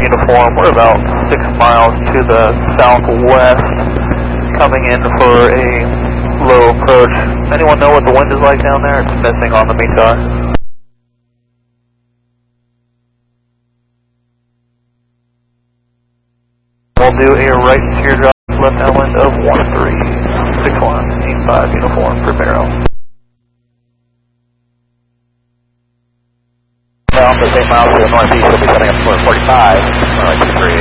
uniform. We're about 6 miles to the southwest, coming in for a low approach. Anyone know what the wind is like down there? It's missing on the METAR. We'll do a right teardrop, left downwind of 136185 uniform per barrel. Down to 8 miles to the northeast, we'll be setting up for 45, runway 23.